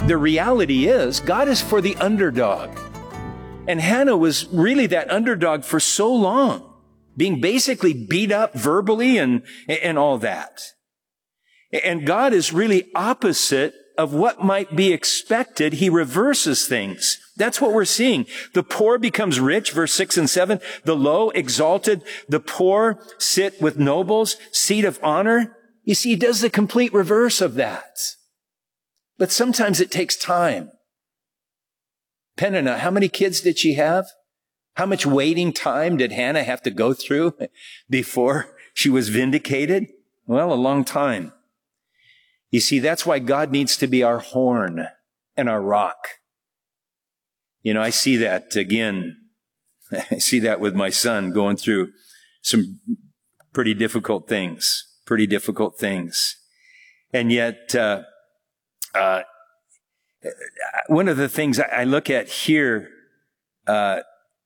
the reality is, God is for the underdog. And Hannah was really that underdog for so long, being basically beat up verbally and all that. And God is really opposite of what might be expected. He reverses things. That's what we're seeing. The poor becomes rich, verse 6 and 7. The low exalted, the poor sit with nobles, seat of honor. You see, he does the complete reverse of that. But sometimes it takes time. Peninnah, how many kids did she have? How much waiting time did Hannah have to go through before she was vindicated? Well, a long time. You see, that's why God needs to be our horn and our rock. You know, I see that again. I see that with my son going through some pretty difficult things. And yet, one of the things I look at here, the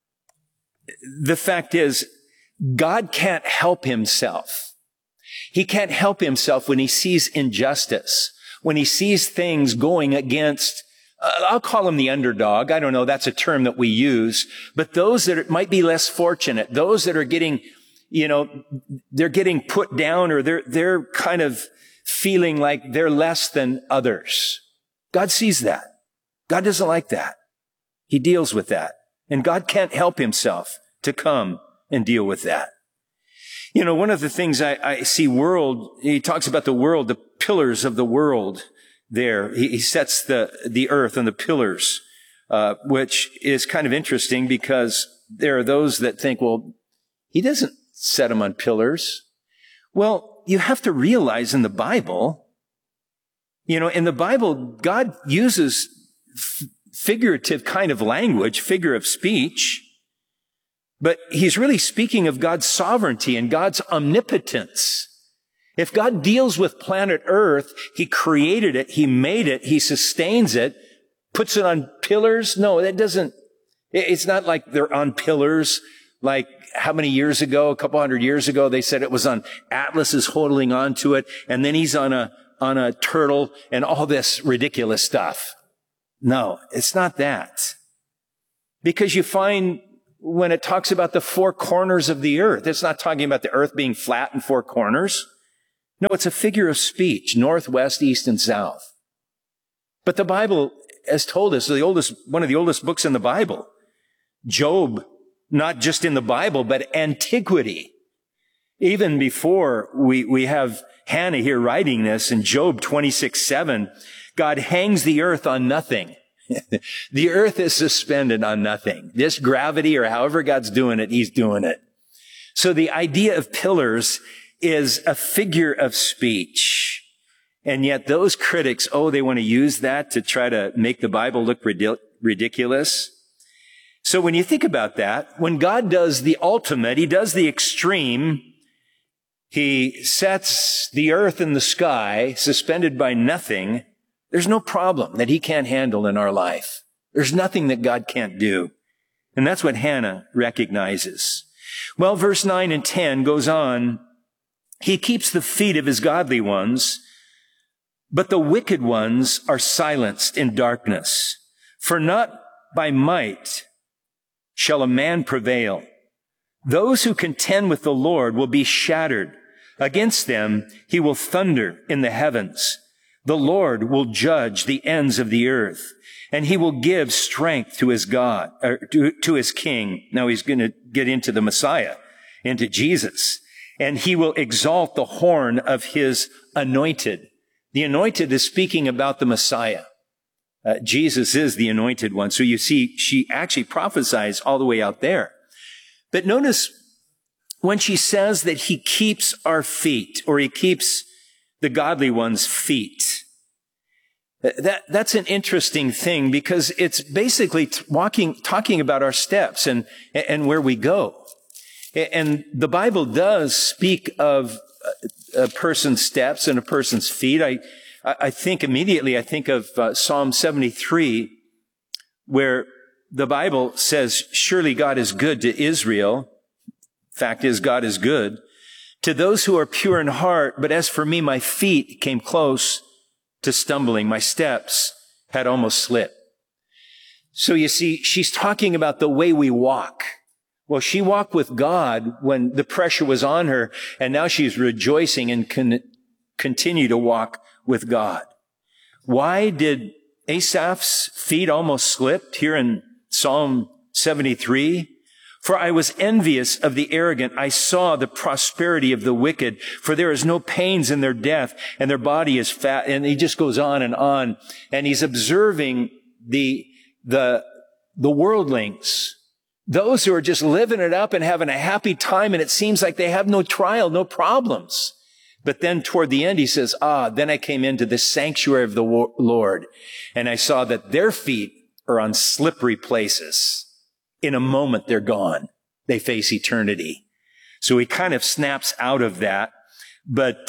fact is, God can't help himself. He can't help himself when he sees injustice, when he sees things going against, I'll call him the underdog. I don't know, that's a term that we use. But those that might be less fortunate, those that are getting, they're getting put down, or they're kind of feeling like they're less than others. God sees that. God doesn't like that. He deals with that. And God can't help himself to come and deal with that. You know, one of the things I see he talks about the world, the pillars of the world there. He sets the earth on the pillars, which is kind of interesting because there are those that think, well, he doesn't set them on pillars. Well, you have to realize in the Bible, in the Bible, God uses figurative kind of language, figure of speech, but he's really speaking of God's sovereignty and God's omnipotence. If God deals with planet Earth, he created it, he made it, he sustains it, puts it on pillars. No, it's not like they're on pillars like how many years ago, a couple hundred years ago, they said it was on Atlas is holding on to it, and then he's on a turtle and all this ridiculous stuff. No, it's not that. Because you find when it talks about the four corners of the earth, it's not talking about the earth being flat in four corners. No, it's a figure of speech, north, west, east, and south. But the Bible has told us, one of the oldest books in the Bible, Job, not just in the Bible, but antiquity. Even before we have Hannah here writing this in Job 26:7, God hangs the earth on nothing. The earth is suspended on nothing. This gravity, or however God's doing it, he's doing it. So the idea of pillars is a figure of speech. And yet those critics, they want to use that to try to make the Bible look ridiculous. So when you think about that, when God does the ultimate, he does the extreme, he sets the earth and the sky suspended by nothing, there's no problem that he can't handle in our life. There's nothing that God can't do. And that's what Hannah recognizes. Well, verse 9 and 10 goes on. He keeps the feet of his godly ones, but the wicked ones are silenced in darkness. For not by might shall a man prevail. Those who contend with the Lord will be shattered. Against them he will thunder in the heavens. The Lord will judge the ends of the earth, and he will give strength to his God, or to his king. Now he's going to get into the Messiah, into Jesus. And he will exalt the horn of his anointed. The anointed is speaking about the Messiah. Jesus is the anointed one. So you see, she actually prophesies all the way out there. But notice when she says that he keeps our feet, or he keeps the godly one's feet. That's an interesting thing, because it's basically talking about our steps and where we go. And the Bible does speak of a person's steps and a person's feet. I think of Psalm 73, where the Bible says, surely God is good to Israel. Fact is, God is good to those who are pure in heart. But as for me, my feet came close to stumbling. My steps had almost slipped. So you see, she's talking about the way we walk. Well, she walked with God when the pressure was on her, and now she's rejoicing and continue to walk with God. Why did Asaph's feet almost slip here in Psalm 73? For I was envious of the arrogant. I saw the prosperity of the wicked, for there is no pains in their death, and their body is fat. And he just goes on, and he's observing the worldlings, those who are just living it up and having a happy time, and it seems like they have no trial, no problems. But then toward the end, he says, then I came into the sanctuary of the Lord, and I saw that their feet are on slippery places. In a moment, they're gone. They face eternity. So he kind of snaps out of that. But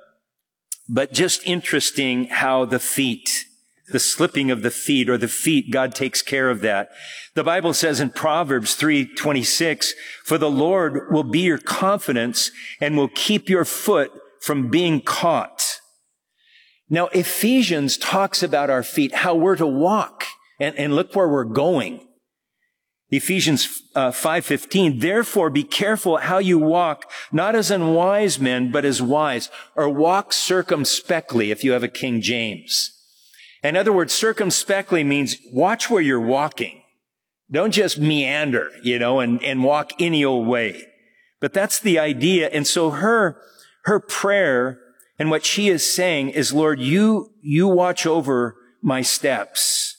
just interesting how the feet, the slipping of the feet, or the feet, God takes care of that. The Bible says in Proverbs 3:26, for the Lord will be your confidence and will keep your foot from being caught. Now, Ephesians talks about our feet, how we're to walk, and look where we're going. Ephesians 5:15, therefore be careful how you walk, not as unwise men, but as wise, or walk circumspectly, if you have a King James. In other words, circumspectly means watch where you're walking. Don't just meander, and walk any old way. But that's the idea. And so her prayer and what she is saying is, Lord, you watch over my steps.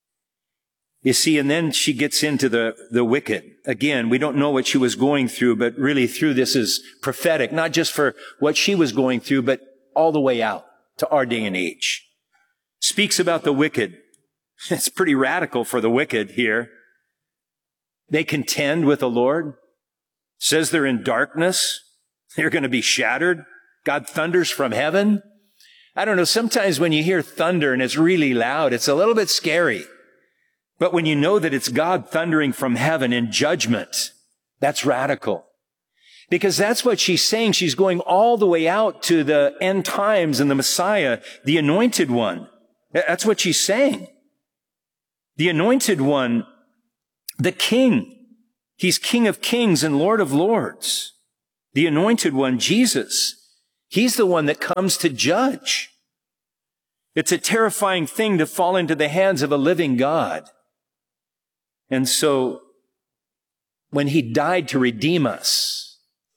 You see, and then she gets into the wicked. Again, we don't know what she was going through, but really through this is prophetic, not just for what she was going through, but all the way out to our day and age. Speaks about the wicked. It's pretty radical for the wicked here. They contend with the Lord. Says they're in darkness. They're going to be shattered. God thunders from heaven. I don't know, sometimes when you hear thunder and it's really loud, it's a little bit scary. But when you know that it's God thundering from heaven in judgment, that's radical. Because that's what she's saying. She's going all the way out to the end times and the Messiah, the anointed one. That's what she's saying. The anointed one, the King. He's King of kings and Lord of lords. The anointed one, Jesus. He's the one that comes to judge. It's a terrifying thing to fall into the hands of a living God. And so, when he died to redeem us,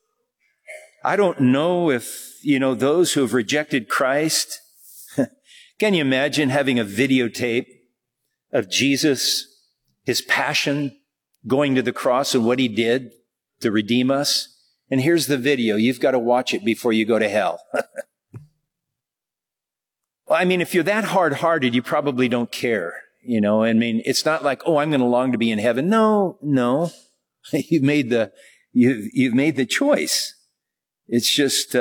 I don't know if, those who have rejected Christ, can you imagine having a videotape of Jesus, his passion, going to the cross and what he did to redeem us? And here's the video. You've got to watch it before you go to hell. Well, if you're that hard-hearted, you probably don't care. It's not like, I'm going to long to be in heaven. No. You've made the choice. It's just,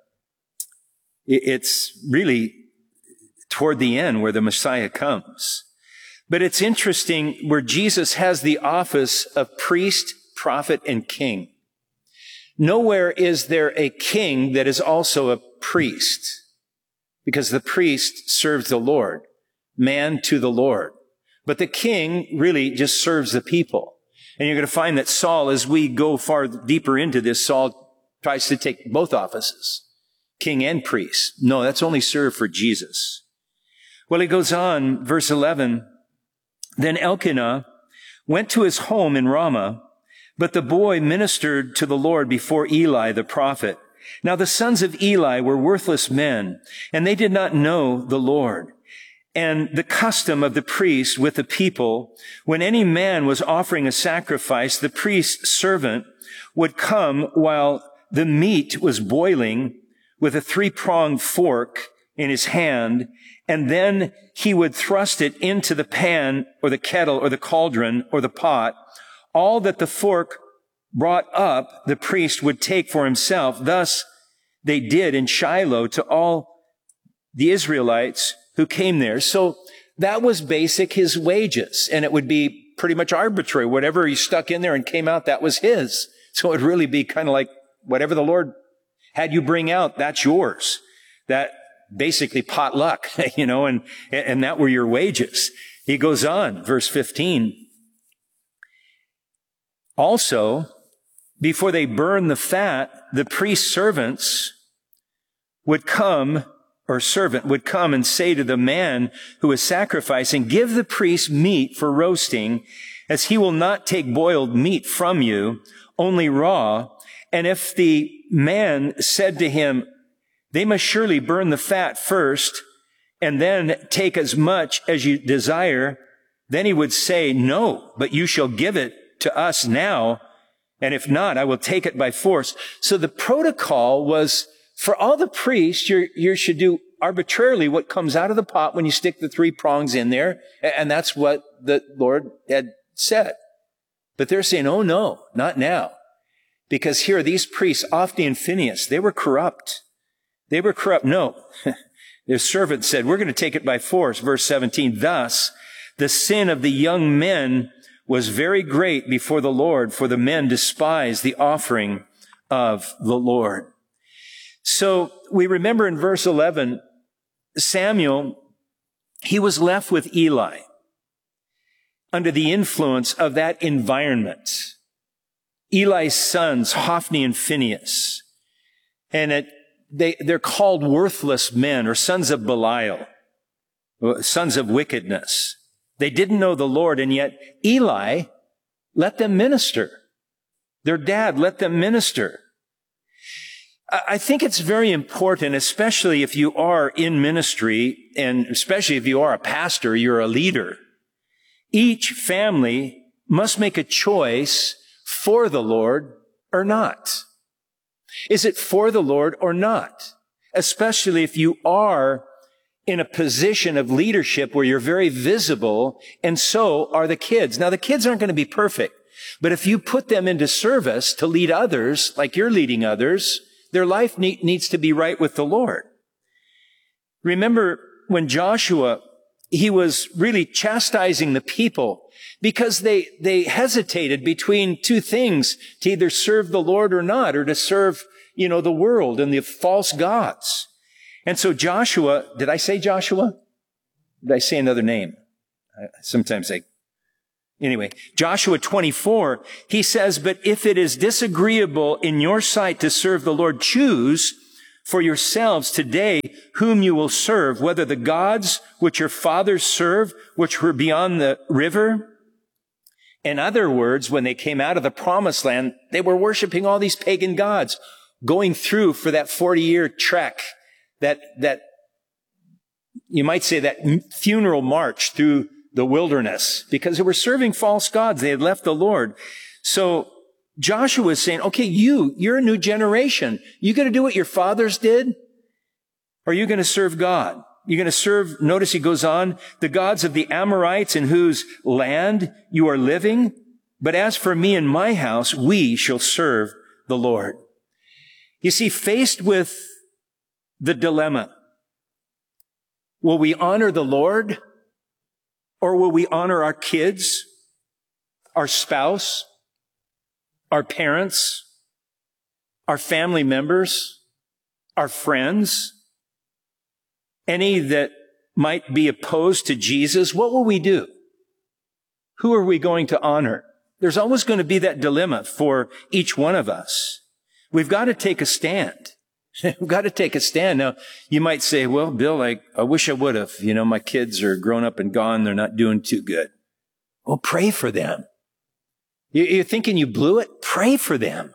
it's really toward the end where the Messiah comes. But it's interesting where Jesus has the office of priest, prophet, and king. Nowhere is there a king that is also a priest, because the priest serves the Lord, man to the Lord. But the king really just serves the people. And you're going to find that Saul, as we go far deeper into this, Saul tries to take both offices, king and priest. No, that's only served for Jesus. Well, he goes on, verse 11, then Elkanah went to his home in Ramah, but the boy ministered to the Lord before Eli the prophet. Now the sons of Eli were worthless men, and they did not know the Lord. And the custom of the priest with the people, when any man was offering a sacrifice, the priest's servant would come while the meat was boiling with a 3-pronged fork in his hand, and then he would thrust it into the pan or the kettle or the cauldron or the pot. All that the fork brought up, the priest would take for himself. Thus they did in Shiloh to all the Israelites who came there. So that was basic, his wages. And it would be pretty much arbitrary. Whatever he stuck in there and came out, that was his. So it would really be kind of like whatever the Lord had you bring out, that's yours. That basically potluck, and that were your wages. He goes on, verse 15. Also, before they burn the fat, the priest's servant would come and say to the man who is sacrificing, give the priest meat for roasting, as he will not take boiled meat from you, only raw. And if the man said to him, they must surely burn the fat first, and then take as much as you desire, then he would say, no, but you shall give it to us now, and if not, I will take it by force. So the protocol was, for all the priests, you should do arbitrarily what comes out of the pot when you stick the 3 prongs in there, and that's what the Lord had said. But they're saying, oh no, not now. Because here, these priests, Ophni and Phinehas, they were corrupt. They were corrupt. No. Their servant said, we're going to take it by force. Verse 17, thus, the sin of the young men was very great before the Lord, for the men despised the offering of the Lord. So we remember in verse 11, Samuel, he was left with Eli under the influence of that environment. Eli's sons, Hophni and Phinehas, and they're called worthless men, or sons of Belial, sons of wickedness. They didn't know the Lord, and yet Eli let them minister. Their dad let them minister. I think it's very important, especially if you are in ministry, and especially if you are a pastor, you're a leader. Each family must make a choice for the Lord or not. Is it for the Lord or not? Especially if you are in a position of leadership where you're very visible, and so are the kids. Now, the kids aren't going to be perfect, but if you put them into service to lead others, like you're leading others, their life needs to be right with the Lord. Remember when Joshua, he was really chastising the people because they hesitated between 2 things, to either serve the Lord or not, or to serve, the world and the false gods. And so Joshua, did I say Joshua? Did I say another name? Anyway, Joshua 24, he says, but if it is disagreeable in your sight to serve the Lord, choose for yourselves today whom you will serve, whether the gods which your fathers served, which were beyond the river. In other words, when they came out of the promised land, they were worshiping all these pagan gods, going through for that 40-year trek, that you might say that funeral march through the wilderness, because they were serving false gods. They had left the Lord. So Joshua is saying, okay, you're a new generation. You going to do what your fathers did? Or are you going to serve God? You're going to serve, notice he goes on, the gods of the Amorites in whose land you are living. But as for me and my house, we shall serve the Lord. You see, faced with the dilemma, will we honor the Lord, or will we honor our kids, our spouse, our parents, our family members, our friends, any that might be opposed to Jesus? What will we do? Who are we going to honor? There's always going to be that dilemma for each one of us. We've got to take a stand. We've got to take a stand. Now, you might say, well, Bill, I wish I would have. My kids are grown up and gone. They're not doing too good. Well, pray for them. You're thinking you blew it? Pray for them.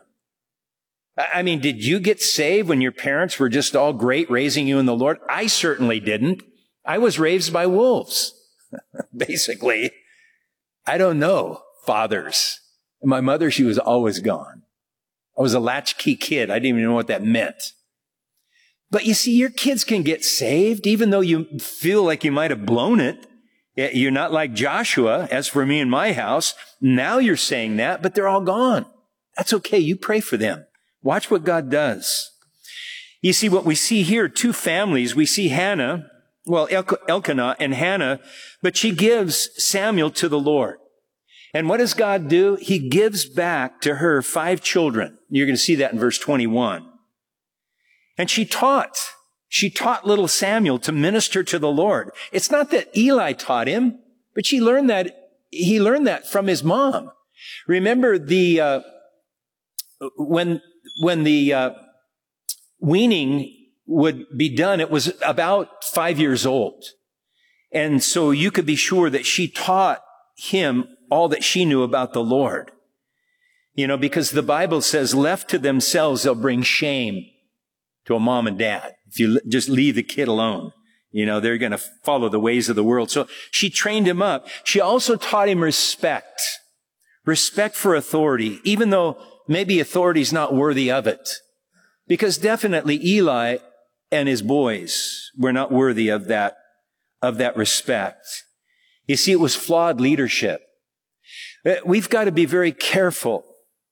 I mean, did you get saved when your parents were just all great raising you in the Lord? I certainly didn't. I was raised by wolves, basically. I don't know fathers. My mother, she was always gone. I was a latchkey kid. I didn't even know what that meant. But you see, your kids can get saved, even though you feel like you might have blown it. You're not like Joshua, as for me and my house. Now you're saying that, but they're all gone. That's okay. You pray for them. Watch what God does. You see, what we see here, 2 families. We see Hannah, Elkanah and Hannah, but she gives Samuel to the Lord. And what does God do? He gives back to her 5 children. You're going to see that in verse 21. And she taught She taught little Samuel to minister to the Lord. It's not that Eli taught him, but he learned that from his mom. Remember when the weaning would be done, it was about 5 years old. And so you could be sure that she taught him all that she knew about the Lord. You know, because the Bible says, left to themselves, they'll bring shame to a mom and dad. If you just leave the kid alone, you know, they're going to follow the ways of the world. So she trained him up. She also taught him respect for authority, even though maybe authority's not worthy of it. Because definitely Eli and his boys were not worthy of that respect. You see, it was flawed leadership. We've got to be very careful,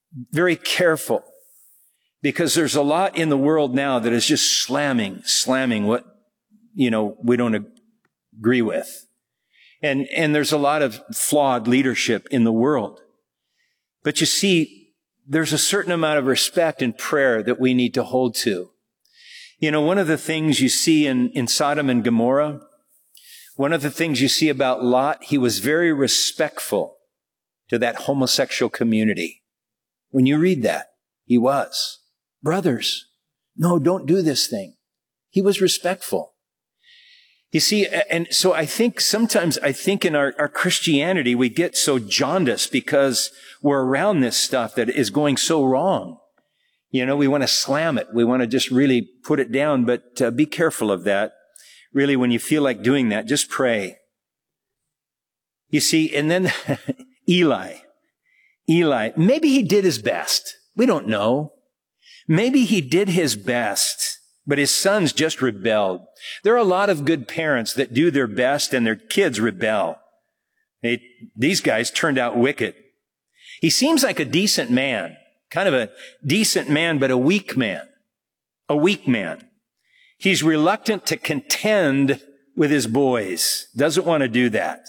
because there's a lot in the world now that is just slamming what, you know, we don't agree with. And there's a lot of flawed leadership in the world. But you see, there's a certain amount of respect and prayer that we need to hold to. You know, one of the things you see in Sodom and Gomorrah, one of the things you see about Lot, he was very respectful to that homosexual community. When you read that, he was. Brothers, no, don't do this thing. He was respectful. You see, and so sometimes I think in our Christianity, we get so jaundiced because we're around this stuff that is going so wrong. You know, we want to slam it. We want to just really put it down, but be careful of that. Really, when you feel like doing that, just pray. You see, and then Eli, maybe he did his best. We don't know. Maybe he did his best, but his sons just rebelled. There are a lot of good parents that do their best and their kids rebel. These guys turned out wicked. He seems like a decent man, kind of a decent man, but a weak man. A weak man. He's reluctant to contend with his boys. Doesn't want to do that.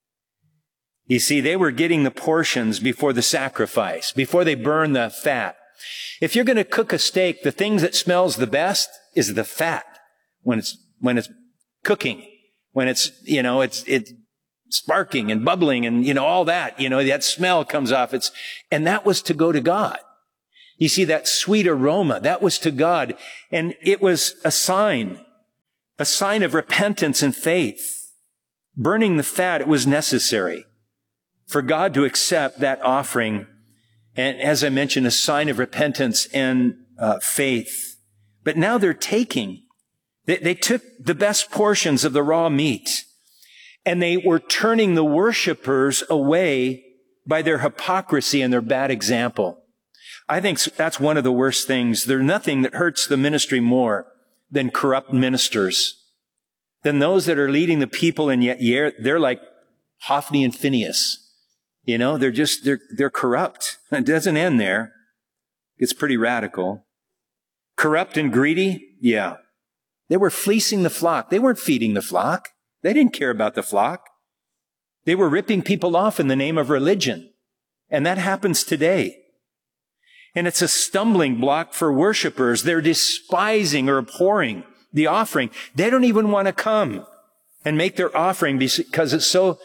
You see, they were getting the portions before the sacrifice, before they burn the fat. If you're going to cook a steak, the thing that smells the best is the fat when it's cooking, when it's, you know, it's sparking and bubbling and, you know, all that, you know, that smell comes off. And that was to go to God. You see, that sweet aroma, that was to God. And it was a sign of repentance and faith. Burning the fat, it was necessary for God to accept that offering. And as I mentioned, a sign of repentance and faith. But now they're taking. They took the best portions of the raw meat, and they were turning the worshipers away by their hypocrisy and their bad example. I think that's one of the worst things. There's nothing that hurts the ministry more than corrupt ministers, than those that are leading the people, and yet they're like Hophni and Phinehas. You know, they're corrupt. It doesn't end there. It's pretty radical. Corrupt and greedy? Yeah. They were fleecing the flock. They weren't feeding the flock. They didn't care about the flock. They were ripping people off in the name of religion. And that happens today. And it's a stumbling block for worshipers. They're despising or abhorring the offering. They don't even want to come and make their offering because it's so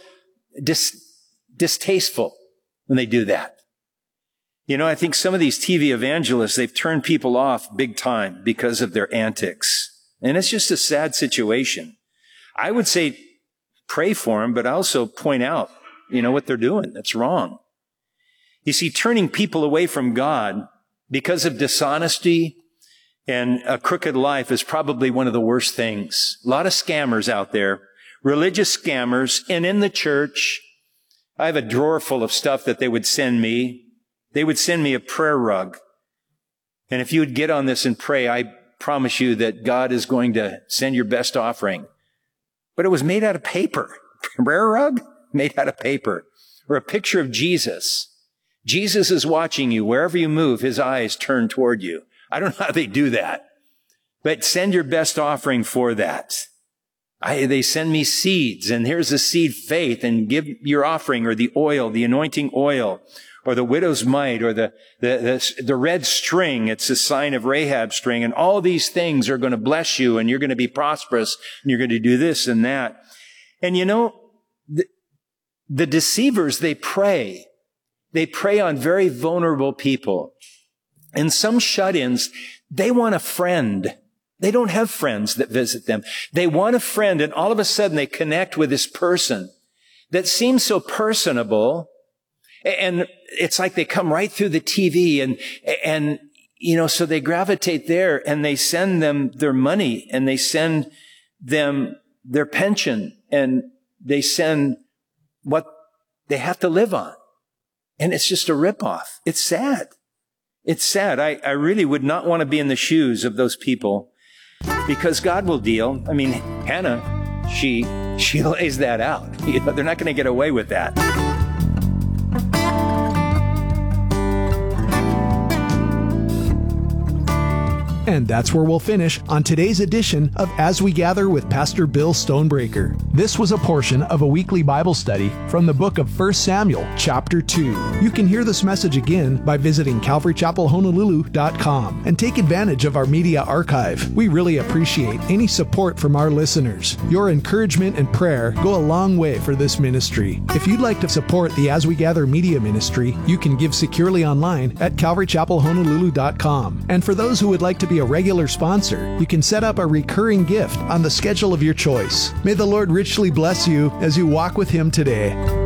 distasteful when they do that. You know, I think some of these TV evangelists, they've turned people off big time because of their antics. And it's just a sad situation. I would say pray for them, but also point out, you know, what they're doing. That's wrong. You see, turning people away from God because of dishonesty and a crooked life is probably one of the worst things. A lot of scammers out there, religious scammers, and in the church, I have a drawer full of stuff that they would send me. They would send me a prayer rug. And if you would get on this and pray, I promise you that God is going to send your best offering. But it was made out of paper. Prayer rug made out of paper. Or a picture of Jesus. Jesus is watching you. Wherever you move, his eyes turn toward you. I don't know how they do that. But send your best offering for that. They send me seeds, and here's the seed faith, and give your offering or the oil, the anointing oil, or the widow's mite, or the red string. It's a sign of Rahab's string. And all these things are going to bless you, and you're going to be prosperous, and you're going to do this and that. And you know, the deceivers, they prey. They prey on very vulnerable people. And some shut-ins, they want a friend. They don't have friends that visit them. They want a friend, and all of a sudden they connect with this person that seems so personable. And it's like they come right through the TV, and you know, so they gravitate there, and they send them their money, and they send them their pension, and they send what they have to live on. And it's just a ripoff. It's sad. It's sad. I really would not want to be in the shoes of those people, because God will deal. I mean, Hannah, she lays that out. You know, they're not going to get away with that. And that's where we'll finish on today's edition of As We Gather with Pastor Bill Stonebreaker. This was a portion of a weekly Bible study from the book of 1 Samuel, chapter 2. You can hear this message again by visiting CalvaryChapelHonolulu.com and take advantage of our media archive. We really appreciate any support from our listeners. Your encouragement and prayer go a long way for this ministry. If you'd like to support the As We Gather media ministry, you can give securely online at CalvaryChapelHonolulu.com. And for those who would like to be a regular sponsor, you can set up a recurring gift on the schedule of your choice. May the Lord richly bless you as you walk with Him today.